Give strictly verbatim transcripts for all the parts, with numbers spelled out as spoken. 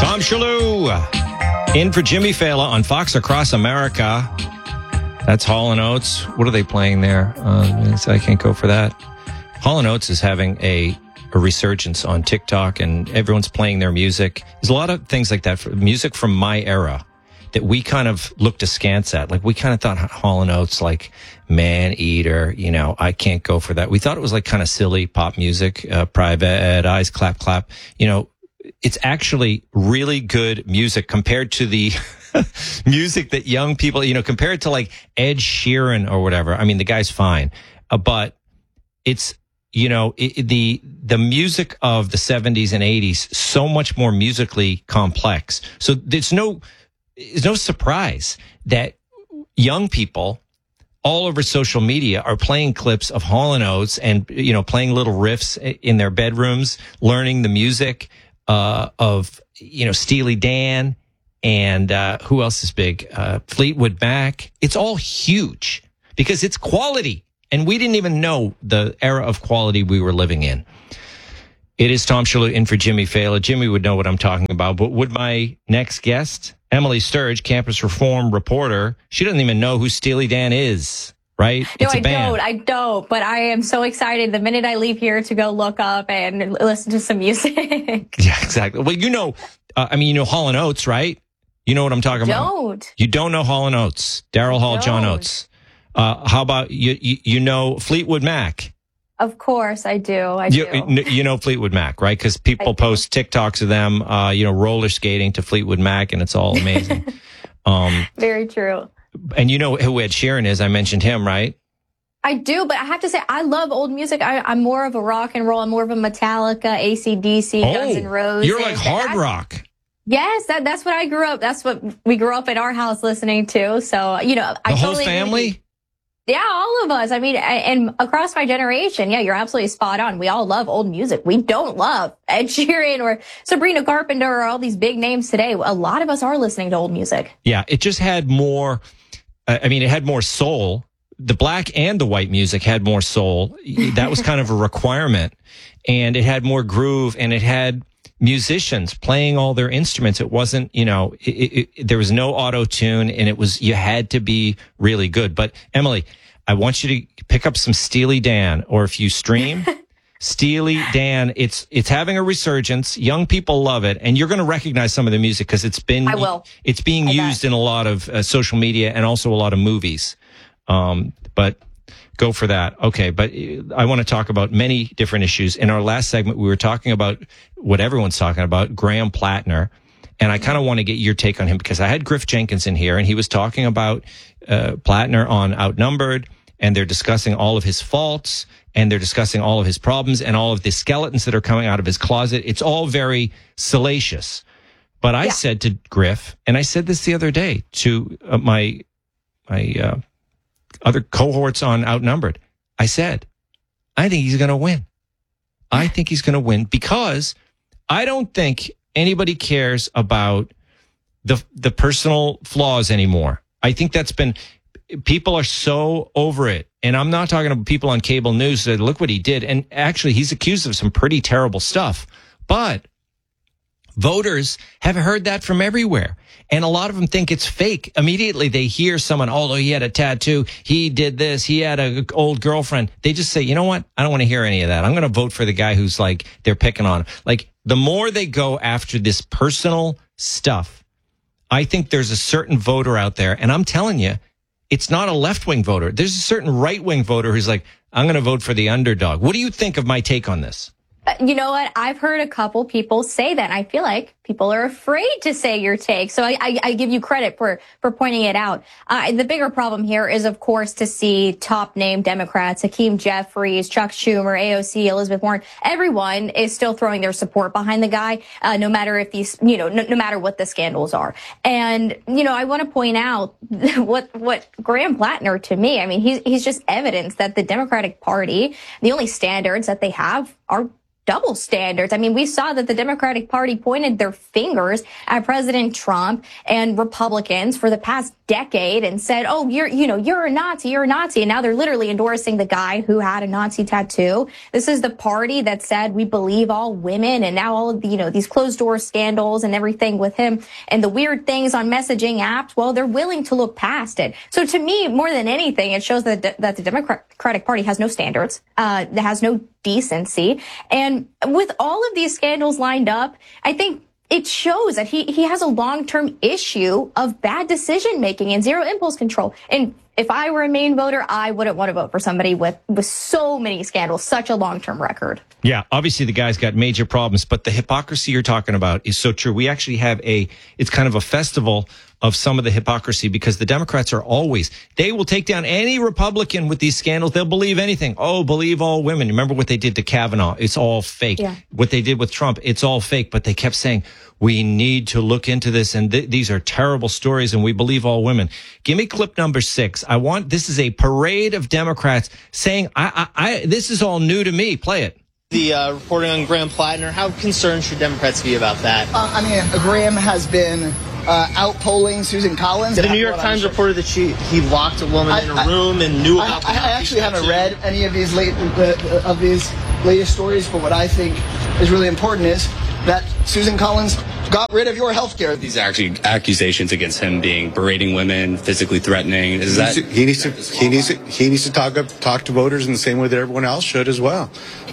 Tom Shalhoub in for Jimmy Fallon on Fox Across America. That's Hall and Oates. What are they playing there? Um, I can't go for that. Hall and Oates is having a, a resurgence on TikTok, and everyone's playing their music. There's a lot of things like that, for music from my era, that we kind of looked askance at. Like, we kind of thought Hall and Oates, like, Man Eater, you know, I can't go for that. We thought it was like kind of silly pop music, uh, Private Eyes, Clap Clap. You know, it's actually really good music compared to the music that young people, you know, compared to like Ed Sheeran or whatever. I mean, the guy's fine, uh, but it's, you know, it, the the music of the seventies and eighties, so much more musically complex. So there's no, it's no surprise that young people all over social media are playing clips of Hall and Oates and, you know, playing little riffs in their bedrooms, learning the music uh, of, you know, Steely Dan and uh, who else is big? Uh, Fleetwood Mac. It's all huge because it's quality. And we didn't even know the era of quality we were living in. It is Tom Shalhoub in for Jimmy Fallon. Jimmy would know what I'm talking about, but would my next guest, Emily Sturge, campus reform reporter, she doesn't even know who Steely Dan is, right? No, it's a I band. don't. I don't. But I am so excited the minute I leave here to go look up and listen to some music. Yeah, exactly. Well, you know, uh, I mean, you know Hall and Oates, right? You know what I'm talking about? Don't. You don't know Hall and Oates. Daryl Hall, Don't. John Oates. Uh, how about you, you? You know Fleetwood Mac. Of course, I do. I you, do. You know Fleetwood Mac, right? Because people post TikToks of them, uh, you know, roller skating to Fleetwood Mac, and it's all amazing. um, Very true. And you know who Ed Sheeran is? I mentioned him, right? I do, but I have to say, I love old music. I, I'm more of a rock and roll. I'm more of a Metallica, A C D C, oh, Guns N' Roses. You're like hard that's, rock. Yes, that, that's what I grew up. That's what we grew up at our house listening to. So, you know, the I whole totally family. Agree. Yeah, all of us. I mean, and across my generation, yeah, you're absolutely spot on. We all love old music. We don't love Ed Sheeran or Sabrina Carpenter or all these big names today. A lot of us are listening to old music. Yeah, it just had more, I mean, it had more soul. The black and the white music had more soul. That was kind of a requirement. And it had more groove, and it had musicians playing all their instruments. It wasn't, you know, it, it, it, there was no auto tune, and it was, you had to be really good. But Emily, I want you to pick up some Steely Dan, or if you stream Steely Dan, it's, it's having a resurgence. Young people love it, and you're going to recognize some of the music because it's been, I will. it's being I used bet. in a lot of uh, social media and also a lot of movies. Um, but go for that. Okay. But I want to talk about many different issues. In our last segment, we were talking about what everyone's talking about, Graham Plattner. And I kind of want to get your take on him because I had Griff Jenkins in here, and he was talking about uh, Plattner on Outnumbered, and they're discussing all of his faults, and they're discussing all of his problems and all of the skeletons that are coming out of his closet. It's all very salacious. But I yeah. said to Griff, and I said this the other day to uh, my, my, uh, other cohorts on Outnumbered, I said, I think he's going to win. I think he's going to win because I don't think anybody cares about the the personal flaws anymore. I think that's been, people are so over it. And I'm not talking about people on cable news that look what he did. And actually, he's accused of some pretty terrible stuff. But voters have heard that from everywhere. And a lot of them think it's fake. Immediately they hear someone, oh, he had a tattoo, he did this, he had an old girlfriend. They just say, you know what? I don't want to hear any of that. I'm going to vote for the guy who's like, they're picking on. Like, the more they go after this personal stuff, I think there's a certain voter out there, and I'm telling you, it's not a left-wing voter. There's a certain right-wing voter who's like, I'm going to vote for the underdog. What do you think of my take on this? You know what? I've heard a couple people say that. I feel like people are afraid to say your take. So I, I, I give you credit for, for pointing it out. Uh, the bigger problem here is, of course, to see top name Democrats, Hakeem Jeffries, Chuck Schumer, A O C, Elizabeth Warren. Everyone is still throwing their support behind the guy, uh, no matter if these, you know, no, no matter what the scandals are. And, you know, I want to point out what, what Graham Plattner, to me, I mean, he's, he's just evidence that the Democratic Party, the only standards that they have are double standards. I mean, we saw that the Democratic Party pointed their fingers at President Trump and Republicans for the past decade and said, oh, you're, you know, you're a Nazi, you're a Nazi. And now they're literally endorsing the guy who had a Nazi tattoo. This is the party that said we believe all women, and now all of the, you know, these closed door scandals and everything with him and the weird things on messaging apps. Well, they're willing to look past it. So to me, more than anything, it shows that, that the Democratic Party has no standards, uh, that has no decency. And with all of these scandals lined up, I think it shows that he, he has a long-term issue of bad decision-making and zero impulse control. And if I were a Maine voter, I wouldn't want to vote for somebody with, with so many scandals, such a long-term record. Yeah, obviously the guy's got major problems, but the hypocrisy you're talking about is so true. We actually have a, it's kind of a festival of some of the hypocrisy, because the Democrats are always, they will take down any Republican with these scandals. They'll believe anything. Oh, believe all women. Remember what they did to Kavanaugh? It's all fake. Yeah. What they did with Trump, it's all fake. But they kept saying, we need to look into this, and th- these are terrible stories, and we believe all women. Give me clip number six. I want, this is a parade of Democrats saying, I, I, I this is all new to me. Play it. The uh, reporting on Graham Plattner, how concerned should Democrats be about that? Uh, I mean, Graham has been uh, out-polling Susan Collins. The New York Times sure. reported that she he locked a woman I, in a room I, and knew I, about. I, I actually haven't read any of these late uh, of these latest stories, but what I think is really important is that Susan Collins got rid of your health care. These are actually accusations against him being berating women, physically threatening. Is that he needs to he needs to he needs to talk up, talk to voters in the same way that everyone else should as well.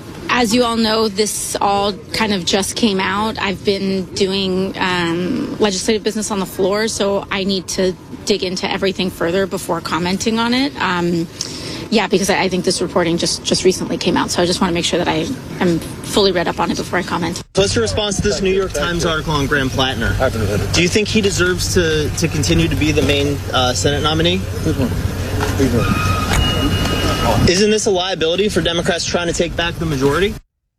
As you all know, this all kind of just came out. I've been doing um, legislative business on the floor, so I need to dig into everything further before commenting on it. Um, yeah, because I think this reporting just, just recently came out, so I just want to make sure that I am fully read up on it before I comment. What's your response to this New York Times article on Graham Plattner? Do you think he deserves to, to continue to be the main uh, Senate nominee? Isn't this a liability for Democrats trying to take back the majority?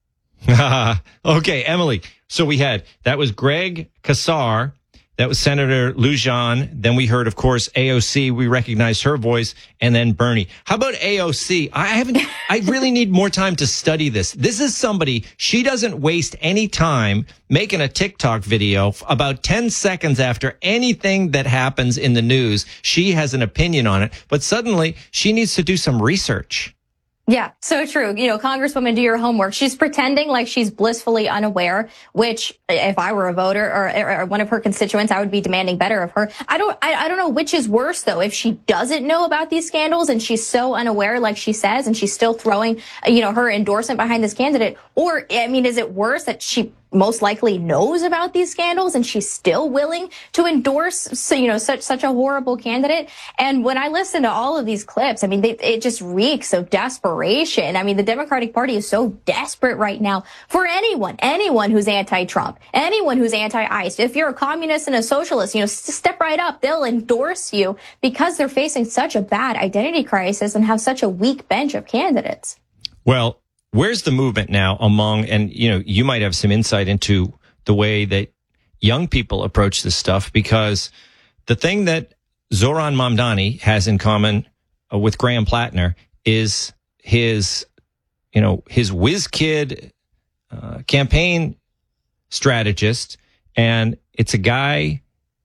Okay, Emily. So we had, that was Greg Casar. That was Senator Lujan. Then we heard, of course, A O C. We recognized her voice. And then Bernie. How about A O C? I haven't, I really need more time to study this. This is somebody, she doesn't waste any time making a TikTok video about ten seconds after anything that happens in the news. She has an opinion on it, but suddenly she needs to do some research. Yeah, so true. You know, Congresswoman, do your homework. She's pretending like she's blissfully unaware, which if I were a voter or, or one of her constituents, I would be demanding better of her. I don't, I, I don't know which is worse though. If she doesn't know about these scandals and she's so unaware, like she says, and she's still throwing, you know, her endorsement behind this candidate, or, I mean, is it worse that she most likely knows about these scandals and she's still willing to endorse, so, you know, such such a horrible candidate? And when I listen to all of these clips, I mean, they, it just reeks of desperation. I mean, the Democratic Party is so desperate right now for anyone, anyone who's anti-Trump, anyone who's anti-ICE. If you're a communist and a socialist, you know, step right up. They'll endorse you because they're facing such a bad identity crisis and have such a weak bench of candidates. Well, where's the movement now among, and you know, you might have some insight into the way that young people approach this stuff, because the thing that Zohran Mamdani has in common uh, with Graham Plattner is his, you know, his whiz kid uh, campaign strategist, and it's a guy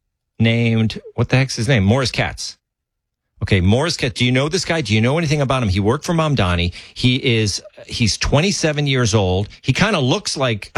named, what the heck's his name? Morris Katz. Okay, Morris Katz, do you know this guy? Do you know anything about him? He worked for Mamdani. He is, he's twenty-seven years old. He kind of looks like,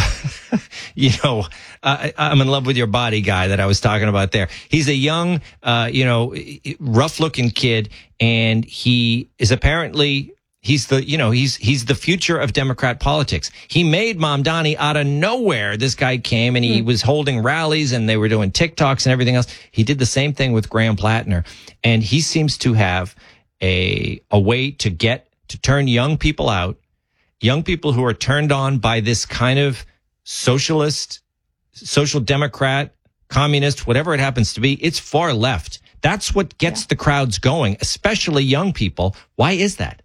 you know, uh, I'm in love with your body guy that I was talking about there. He's a young, uh, you know, rough looking kid, and he is apparently, he's the, you know, he's, he's the future of Democrat politics. He made Mamdani out of nowhere. This guy came and he mm. was holding rallies and they were doing TikToks and everything else. He did the same thing with Graham Plattner. And he seems to have a, a way to get, to turn young people out, young people who are turned on by this kind of socialist, social democrat, communist, whatever it happens to be. It's far left. That's what gets yeah. the crowds going, especially young people. Why is that?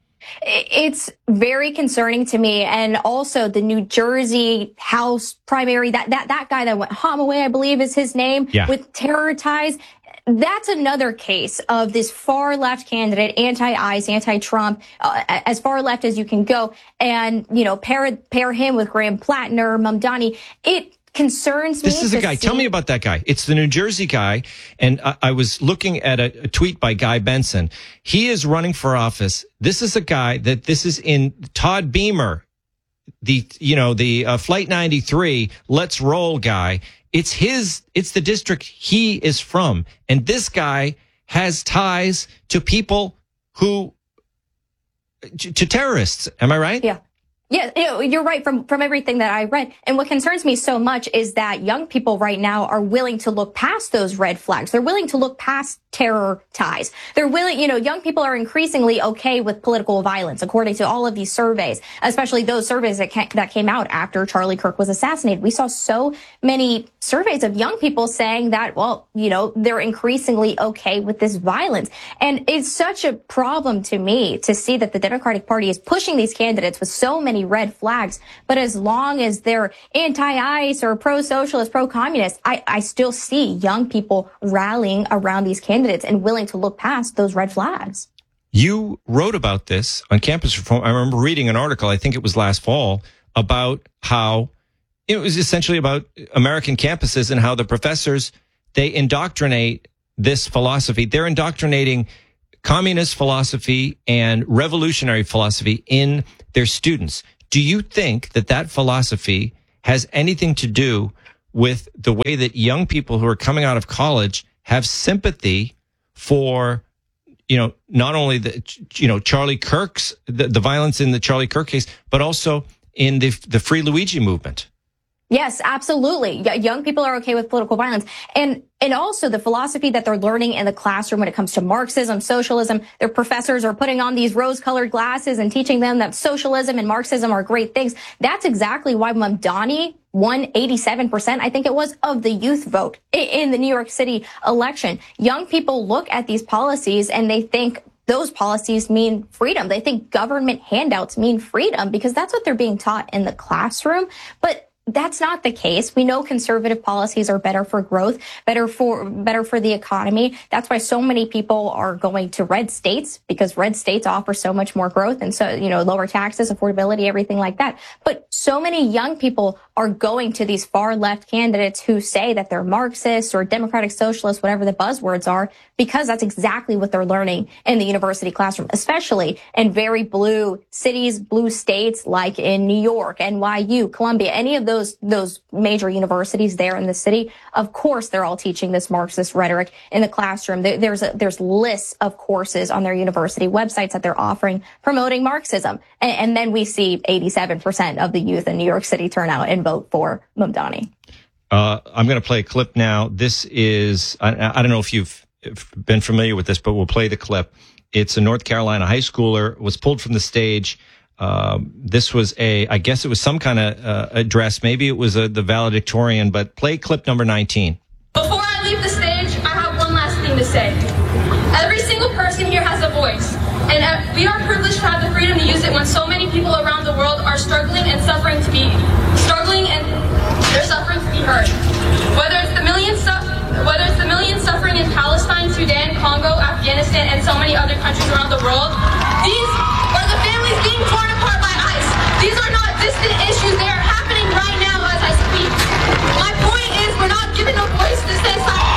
It's very concerning to me. And also the New Jersey House primary, that, that, that guy that went Homaway, I believe is his name, yeah. with terror ties. that's another case of this far left candidate, anti-ICE, anti-Trump, uh, as far left as you can go, and, you know, pair pair him with Graham Plattner, Mamdani. It concerns me. This is a guy. see- Tell me about that guy. It's the New Jersey guy. And I, I was looking at a, a tweet by Guy Benson. He is running for office. This is a guy that this is in Todd Beamer, the, you know, the uh, Flight ninety-three, let's roll guy. It's his, it's the district he is from. And this guy has ties to people who, to terrorists. Am I right? Yeah. Yeah, you know, you're right from, from everything that I read. And what concerns me so much is that young people right now are willing to look past those red flags. They're willing to look past terror ties. They're willing, you know, young people are increasingly okay with political violence, according to all of these surveys, especially those surveys that came, that came out after Charlie Kirk was assassinated. We saw so many surveys of young people saying that, well, you know, they're increasingly okay with this violence. And it's such a problem to me to see that the Democratic Party is pushing these candidates with so many red flags. But as long as they're anti-ICE or pro-socialist, pro-communist, I, I still see young people rallying around these candidates and willing to look past those red flags. You wrote about this on Campus Reform. I remember reading an article, I think it was last fall, about how it was essentially about American campuses and how the professors, they indoctrinate this philosophy. They're indoctrinating communist philosophy and revolutionary philosophy in their students. Do you think that that philosophy has anything to do with the way that young people who are coming out of college have sympathy for, you know, not only the, you know, Charlie Kirk's, the, the violence in the Charlie Kirk case, but also in the, the Free Luigi movement? Yes, absolutely. Young people are okay with political violence. And and also the philosophy that they're learning in the classroom when it comes to Marxism, socialism. Their professors are putting on these rose-colored glasses and teaching them that socialism and Marxism are great things. That's exactly why Mamdani won eighty-seven percent, I think it was, of the youth vote in the New York City election. Young people look at these policies and they think those policies mean freedom. They think government handouts mean freedom because that's what they're being taught in the classroom. But that's not the case. We know conservative policies are better for growth, better for better for the economy. That's why so many people are going to red states, because red states offer so much more growth and so, you know, lower taxes, affordability, everything like that. But so many young people are going to these far left candidates who say that they're Marxists or democratic socialists, whatever the buzzwords are, because that's exactly what they're learning in the university classroom, especially in very blue cities, blue states like in New York, N Y U, Columbia, any of those Those, those major universities there in the city. Of course, they're all teaching this Marxist rhetoric in the classroom. There, there's a, there's lists of courses on their university websites that they're offering promoting Marxism. And, and then we see eighty-seven percent of the youth in New York City turn out and vote for Mamdani. Uh, I'm going to play a clip now. This is, I, I don't know if you've been familiar with this, but we'll play the clip. It's a North Carolina high schooler, was pulled from the stage. Um, this was a, I guess it was some kind of uh, address. Maybe it was a, the valedictorian, but play clip number nineteen. Before I leave the stage, I have one last thing to say. Every single person here has a voice, and uh, we are privileged to have the freedom to use it when so many people around the world are struggling and suffering to be, struggling and they're suffering to be heard. Whether it's the millions, su- whether it's the millions suffering in Palestine, Sudan, Congo, Afghanistan, and so many other countries around the world, these are the families being torn apart by ICE. These are not distant issues. They are happening right now as I speak. My point is we're not given a voice to say something.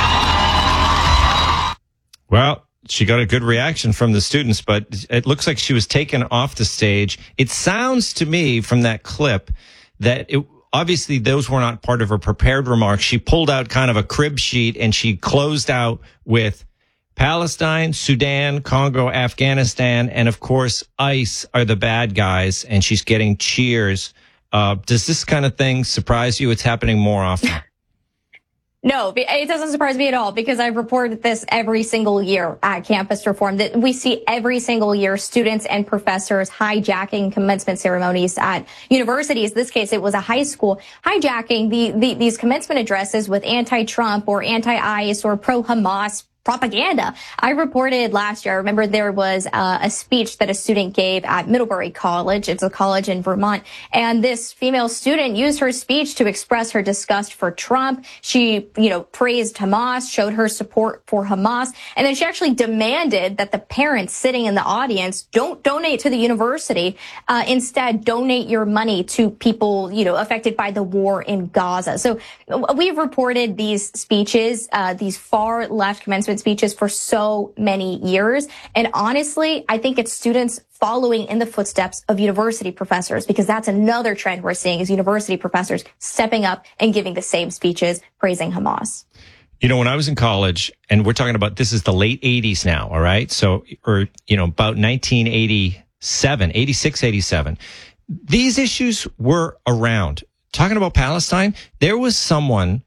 Well, she got a good reaction from the students, but it looks like she was taken off the stage. It sounds to me from that clip that it, obviously those were not part of her prepared remarks. She pulled out kind of a crib sheet and she closed out with Palestine, Sudan, Congo, Afghanistan, and of course, ICE are the bad guys, and she's getting cheers. Uh, does this kind of thing surprise you? It's happening more often. No, it doesn't surprise me at all because I've reported this every single year at Campus Reform, that we see every single year students and professors hijacking commencement ceremonies at universities. In this case, it was a high school hijacking the, the these commencement addresses with anti-Trump or anti-ICE or pro-Hamas propaganda. I reported last year, I remember there was uh, a speech that a student gave at Middlebury College. It's a college in Vermont. And this female student used her speech to express her disgust for Trump. She, you know, praised Hamas, showed her support for Hamas. And then she actually demanded that the parents sitting in the audience don't donate to the university. Uh, instead, donate your money to people, you know, affected by the war in Gaza. So we've reported these speeches, uh, these far left commencement speeches for so many years. And honestly, I think it's students following in the footsteps of university professors, because that's another trend we're seeing is university professors stepping up and giving the same speeches praising Hamas. You know, when I was in college, and we're talking about, this is the late eighties now, all right? So, or, you know, about nineteen eighty-seven, eighty-six, eighty-seven, these issues were around. Talking about Palestine, there was someone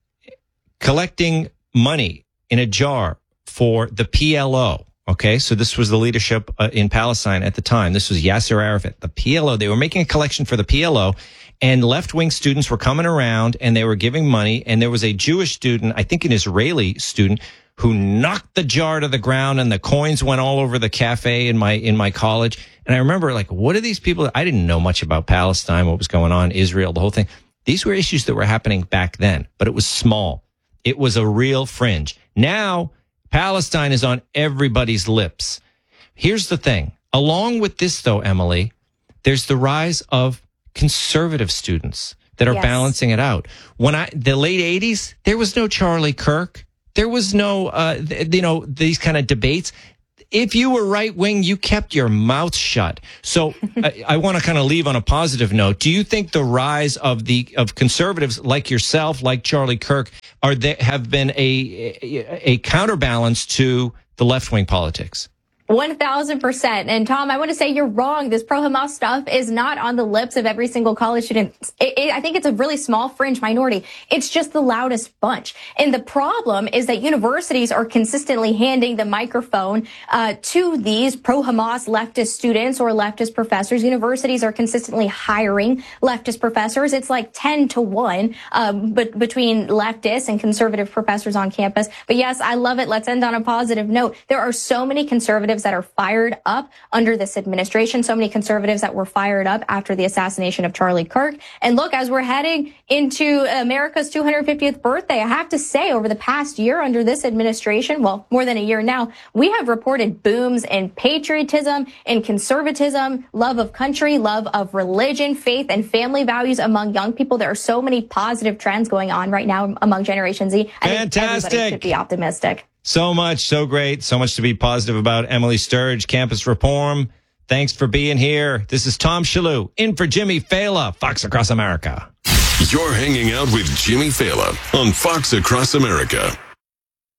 collecting money in a jar for the P L O. Okay, so this was the leadership uh, in Palestine at the time. This was Yasser Arafat, the P L O. They were making a collection for the P L O, and left-wing students were coming around and they were giving money. And there was a Jewish student, I think an Israeli student, who knocked the jar to the ground, and the coins went all over the cafe in my in my college. And I remember, like, what are these people? I didn't know much about Palestine, what was going on, Israel, the whole thing. These were issues that were happening back then, but it was small. It was a real fringe. Now, Palestine is on everybody's lips. Here's the thing. Along with this, though, Emily, there's the rise of conservative students that are Yes. balancing it out. When I, the late eighties, there was no Charlie Kirk. There was no, uh, th- you know, these kind of debates. If you were right wing, you kept your mouth shut. So I, I want to kind of leave on a positive note. Do you think the rise of the of conservatives like yourself, like Charlie Kirk, are they have been a a, a counterbalance to the left wing politics? one thousand percent. And Tom, I want to say you're wrong. This pro-Hamas stuff is not on the lips of every single college student. It, it, I think it's a really small fringe minority. It's just the loudest bunch. And the problem is that universities are consistently handing the microphone uh, to these pro-Hamas leftist students or leftist professors. Universities are consistently hiring leftist professors. It's like ten to one um, but between leftists and conservative professors on campus. But yes, I love it. Let's end on a positive note. There are so many conservatives that are fired up under this administration, so many conservatives that were fired up after the assassination of Charlie Kirk. And look, as we're heading into America's two hundred fiftieth birthday, I have to say, over the past year under this administration, well, more than a year now, we have reported booms in patriotism and conservatism, love of country, love of religion, faith, and family values among young people. There are so many positive trends going on right now among Generation Z. I Fantastic. think everybody should be optimistic. So much, so great, so much to be positive about. Emily Sturge, Campus Reform. Thanks for being here. This is Tom Shalhoub, in for Jimmy Fallon, Fox Across America. You're hanging out with Jimmy Fallon on Fox Across America.